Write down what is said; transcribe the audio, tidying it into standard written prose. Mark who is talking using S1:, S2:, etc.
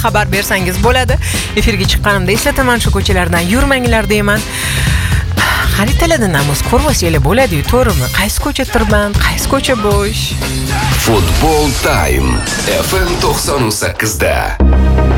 S1: xabar bersangiz bo'ladi. Efirga chiqqanimda eslataman, shu ko'chalardan yurmanglar deyman. Xaritalarda mazkur vasila bo'ladi-yu, to'g'rimi? Qaysi ko'cha tirband, qaysi ko'cha bo'sh?
S2: Football Time FM 98 da.